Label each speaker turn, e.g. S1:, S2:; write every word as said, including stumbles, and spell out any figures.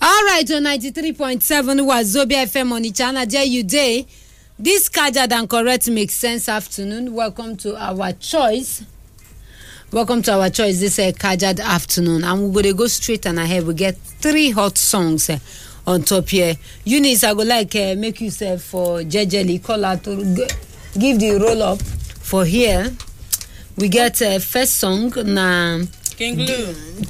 S1: All right, on ninety-three point seven Wazobia F M on the channel. There you day. This Kajad and Correct Makes Sense afternoon. Welcome to our choice. Welcome to our choice this uh, Kajad afternoon. And we're going to go straight and ahead. We get three hot songs uh, on top here. Eunice, I would like uh, make you say for Jejeli, call out to g- give the roll up for here. We get uh, first song na
S2: King Lou.